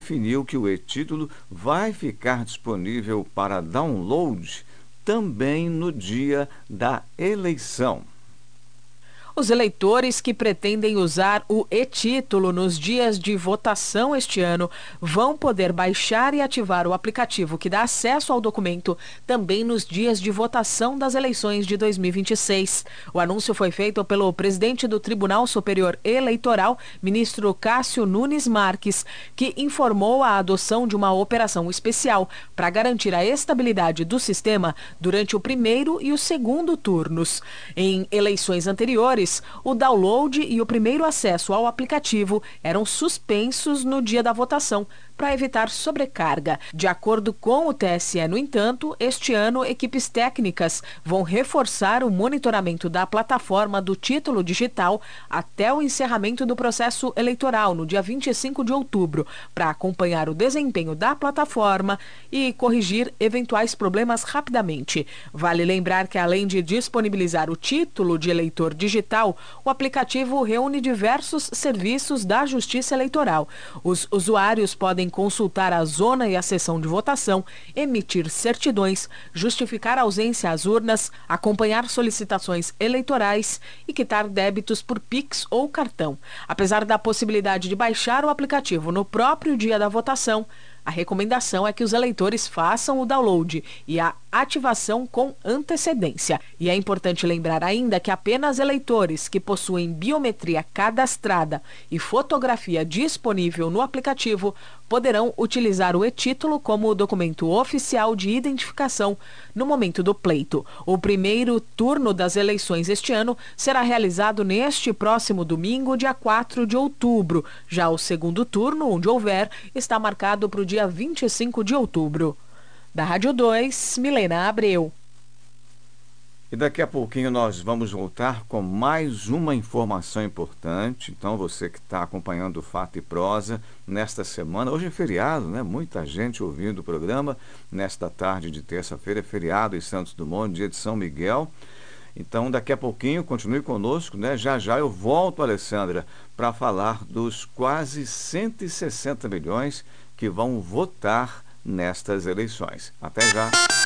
definiu que o e-título vai ficar disponível para download também no dia da eleição. Os eleitores que pretendem usar o e-título nos dias de votação este ano vão poder baixar e ativar o aplicativo que dá acesso ao documento também nos dias de votação das eleições de 2026. O anúncio foi feito pelo presidente do Tribunal Superior Eleitoral, ministro Cássio Nunes Marques, que informou a adoção de uma operação especial para garantir a estabilidade do sistema durante o primeiro e o segundo turnos. Em eleições anteriores, o download e o primeiro acesso ao aplicativo eram suspensos no dia da votação, para evitar sobrecarga. De acordo com o TSE, no entanto, este ano, equipes técnicas vão reforçar o monitoramento da plataforma do título digital até o encerramento do processo eleitoral, no dia 25 de outubro, para acompanhar o desempenho da plataforma e corrigir eventuais problemas rapidamente. Vale lembrar que, além de disponibilizar o título de eleitor digital, o aplicativo reúne diversos serviços da Justiça Eleitoral. Os usuários podem consultar a zona e a sessão de votação, emitir certidões, justificar ausência às urnas, acompanhar solicitações eleitorais e quitar débitos por Pix ou cartão. Apesar da possibilidade de baixar o aplicativo no próprio dia da votação, a recomendação é que os eleitores façam o download e a ativação com antecedência. E é importante lembrar ainda que apenas eleitores que possuem biometria cadastrada e fotografia disponível no aplicativo poderão utilizar o e-título como documento oficial de identificação no momento do pleito. O primeiro turno das eleições este ano será realizado neste próximo domingo, dia 4 de outubro. Já o segundo turno, onde houver, está marcado para o dia 25 de outubro. Da Rádio 2, Milena Abreu. E daqui a pouquinho nós vamos voltar com mais uma informação importante. Então, você que está acompanhando o Fato e Prosa nesta semana, hoje é feriado, né? Muita gente ouvindo o programa. Nesta tarde de terça-feira é feriado em Santos Dumont, dia de São Miguel. Então, daqui a pouquinho, continue conosco, né? Já já eu volto, Alessandra, para falar dos quase 160 milhões que vão votar nestas eleições. Até já!